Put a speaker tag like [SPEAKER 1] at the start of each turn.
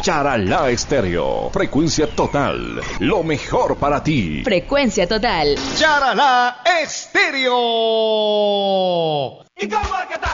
[SPEAKER 1] Yaralá Estéreo. Frecuencia total. Lo mejor para ti.
[SPEAKER 2] Frecuencia total.
[SPEAKER 3] Yaralá Estéreo. ¿Y cómo es que está?